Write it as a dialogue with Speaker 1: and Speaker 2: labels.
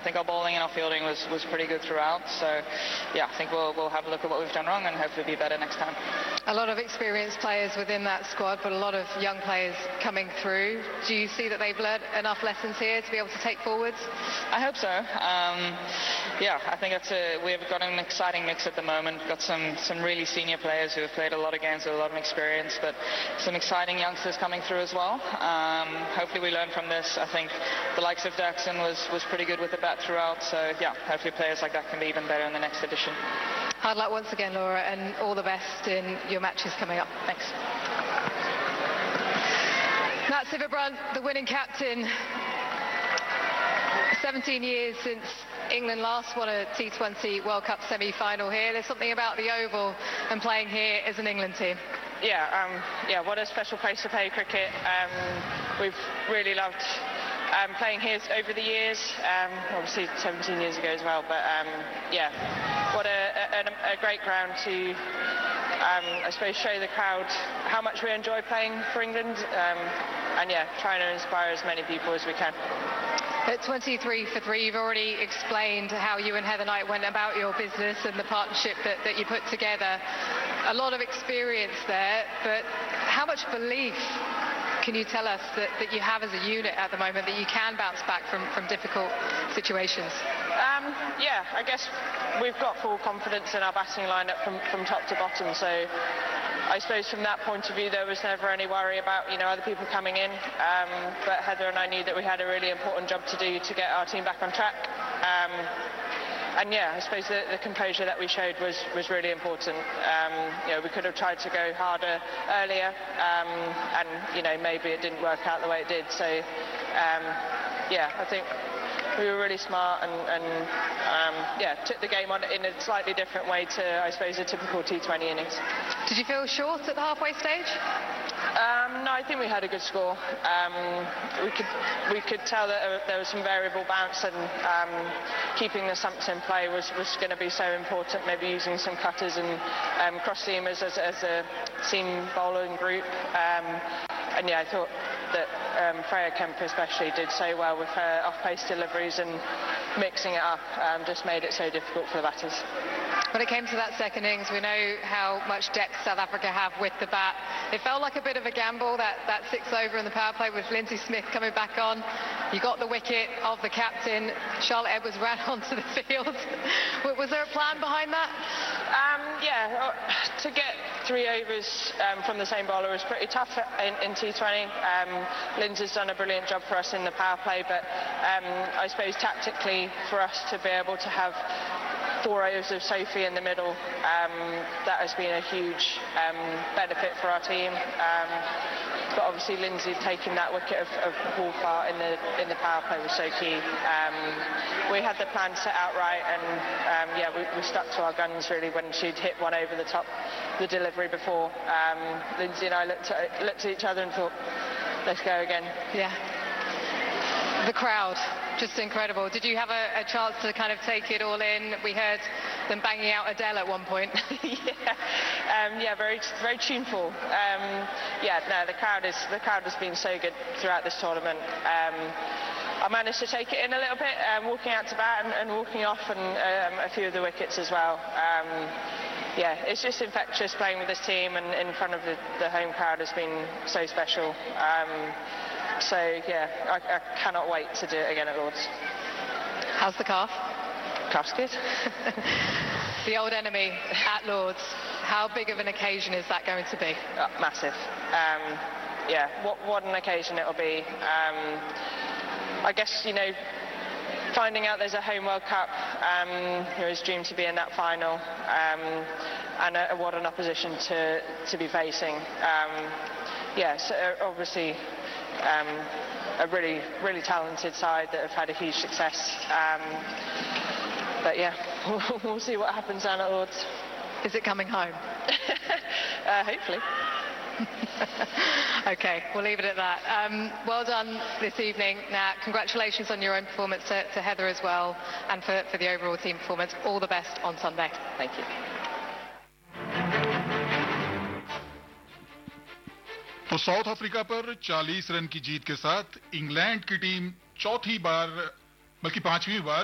Speaker 1: think our bowling and our fielding was pretty good throughout. So, yeah, I think we'll have a look at what we've done wrong and hopefully be better next time.
Speaker 2: A lot of experienced players within that squad, but a lot of young players coming through. Do you see that they've learned enough lessons here to be able to take forwards?
Speaker 1: I hope so. Yeah, I think we've got an exciting mix at the moment. Got some really senior players who have played a lot of games with a lot of experience, but some exciting youngsters coming through as well. Hopefully we learn from this. I think the likes of Daxon was pretty good with the bat throughout, so yeah, hopefully players like that can be even better in the next edition.
Speaker 2: Hard luck once again, Laura, and all the best in your matches coming up.
Speaker 1: Thanks.
Speaker 2: Matt Sciver-Brunt, the winning captain. 17 years since England last won a T20 World Cup semi-final here. There's something about the Oval and playing here as an England team.
Speaker 3: Yeah, what a special place to play cricket. We've really loved playing here over the years, obviously 17 years ago as well, but yeah, what a great ground to, I suppose, show the crowd how much we enjoy playing for England, and yeah, trying to inspire as many people as we can.
Speaker 2: At 23 for 3, you've already explained how you and Heather Knight went about your business and the partnership that you put together. A lot of experience there, but how much belief can you tell us that you have as a unit at the moment, that you can bounce back from difficult situations?
Speaker 3: Yeah, I guess we've got full confidence in our batting lineup from top to bottom, so I suppose from that point of view there was never any worry about other people coming in, but Heather and I knew that we had a really important job to do to get our team back on track. And yeah, I suppose the composure that we showed was really important. We could have tried to go harder earlier, and maybe it didn't work out the way it did. So yeah, I think we were really smart and took the game on in a slightly different way to, I suppose, a typical T20 innings.
Speaker 2: Did you feel short at the halfway stage?
Speaker 3: No, I think we had a good score. We could tell that there was some variable bounce, and keeping the stumps in play was going to be so important. Maybe using some cutters and cross seamers as a seam bowling group. And yeah, I thought that Freya Kemp especially did so well with her off-pace deliveries, and mixing it up just made it so difficult for the batters.
Speaker 2: When it came to that second innings, we know how much depth South Africa have with the bat. It felt like a bit of a gamble, that 6 over in the power play with Lindsay Smith coming back on. You got the wicket of the captain. Charlotte Edwards ran onto the field. Was there a plan behind that?
Speaker 3: Yeah, to get 3 overs from the same bowler was pretty tough in T20. Lindsay's done a brilliant job for us in the power play, but I suppose tactically for us to be able to have 4 overs of Sophie in the middle, that has been a huge benefit for our team. But obviously Lindsay taking that wicket of Woolfart in the power play was so key. We had the plan set out right, and yeah, we stuck to our guns really when she'd hit one over the top, the delivery before. Lindsay and I looked at each other and thought, let's go again.
Speaker 2: Yeah. The crowd, just incredible. Did you have a chance to kind of take it all in? We heard them banging out Adele at one point.
Speaker 3: Yeah, very very tuneful. The crowd has been so good throughout this tournament. I managed to take it in a little bit, walking out to bat and walking off, and a few of the wickets as well. Yeah, it's just infectious playing with this team, and in front of the home crowd has been so special. So yeah, I cannot wait to do it again at Lord's.
Speaker 2: How's the calf?
Speaker 3: Calf's good.
Speaker 2: The old enemy at Lord's. How big of an occasion is that going to be?
Speaker 3: Massive. Yeah, what an occasion it'll be. I guess, finding out there's a home World Cup, his dream to be in that final, and what an opposition to be facing. Yes, obviously a really, really talented side that have had a huge success. But yeah, we'll see what happens down at Lord's.
Speaker 2: Is it coming home?
Speaker 3: Hopefully.
Speaker 2: Okay, we'll leave it at that. Well done this evening. Now, congratulations on your own performance to Heather as well, and for the overall team performance. All the best on Sunday.
Speaker 3: Thank you.
Speaker 4: तो south Africa पर 40 run की जीत के साथ England की team चौथी बार बल्कि 5वीं बार